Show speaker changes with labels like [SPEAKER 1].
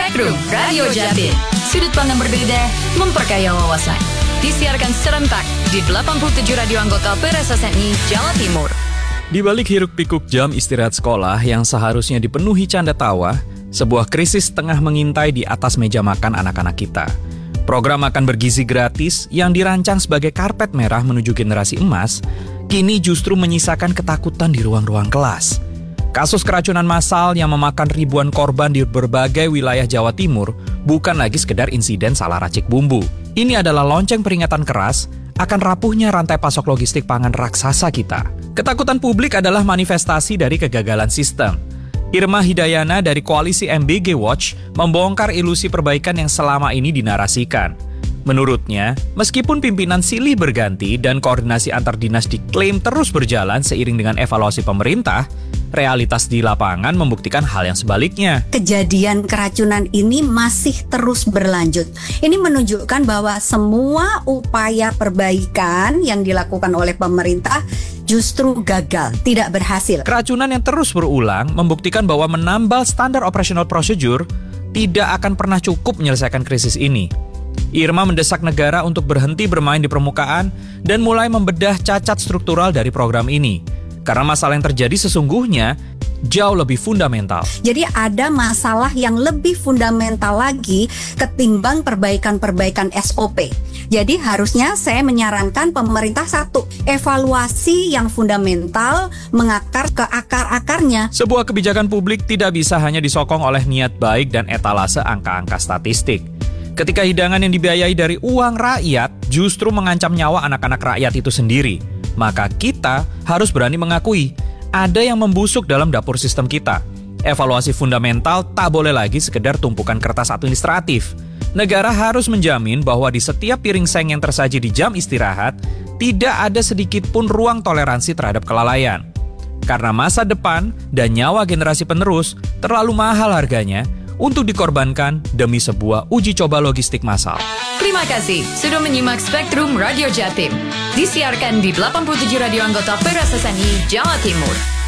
[SPEAKER 1] Spektrum Radio Jatim. Sudut pandang berbeda, memperkaya wawasan. Disiarkan serentak di 87 radio anggota PRSSNI Jawa Timur.
[SPEAKER 2] Di balik hiruk-pikuk jam istirahat sekolah yang seharusnya dipenuhi canda tawa, sebuah krisis tengah mengintai di atas meja makan anak-anak kita. Program makan bergizi gratis yang dirancang sebagai karpet merah menuju generasi emas, kini justru menyisakan ketakutan di ruang-ruang kelas. Kasus keracunan massal yang memakan ribuan korban di berbagai wilayah Jawa Timur bukan lagi sekedar insiden salah racik bumbu. Ini adalah lonceng peringatan keras akan rapuhnya rantai pasok logistik pangan raksasa kita. Ketakutan publik adalah manifestasi dari kegagalan sistem. Irma Hidayana dari Koalisi MBG Watch membongkar ilusi perbaikan yang selama ini dinarasikan. Menurutnya, meskipun pimpinan silih berganti dan koordinasi antar dinas diklaim terus berjalan seiring dengan evaluasi pemerintah, realitas di lapangan membuktikan hal yang sebaliknya.
[SPEAKER 3] Kejadian keracunan ini masih terus berlanjut. Ini menunjukkan bahwa semua upaya perbaikan yang dilakukan oleh pemerintah justru gagal, tidak berhasil.
[SPEAKER 2] Keracunan yang terus berulang membuktikan bahwa menambal standar operational procedure tidak akan pernah cukup menyelesaikan krisis ini. Irma mendesak negara untuk berhenti bermain di permukaan dan mulai membedah cacat struktural dari program ini. Karena masalah yang terjadi sesungguhnya jauh lebih fundamental.
[SPEAKER 3] Jadi ada masalah yang lebih fundamental lagi ketimbang perbaikan-perbaikan SOP. Jadi harusnya saya menyarankan pemerintah satu, evaluasi yang fundamental mengakar ke akar-akarnya.
[SPEAKER 2] Sebuah kebijakan publik tidak bisa hanya disokong oleh niat baik dan etalase angka-angka statistik. Ketika hidangan yang dibiayai dari uang rakyat justru mengancam nyawa anak-anak rakyat itu sendiri, maka kita harus berani mengakui ada yang membusuk dalam dapur sistem kita. Evaluasi fundamental tak boleh lagi sekedar tumpukan kertas administratif. Negara harus menjamin bahwa di setiap piring seng yang tersaji di jam istirahat, tidak ada sedikit pun ruang toleransi terhadap kelalaian. Karena masa depan dan nyawa generasi penerus terlalu mahal harganya untuk dikorbankan demi sebuah uji coba logistik massal.
[SPEAKER 1] Terima kasih sudah menyimak Spektrum Radio Jatim. Disiarkan di 87 radio anggota PRSSNI Jawa Timur.